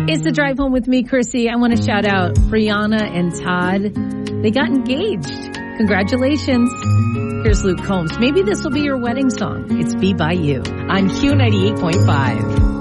It's the drive home with me, Chrissy. I want to shout out Brianna and Todd. They got engaged. Congratulations. Here's Luke Combs. Maybe this will be your wedding song. It's Be By You on Q98.5.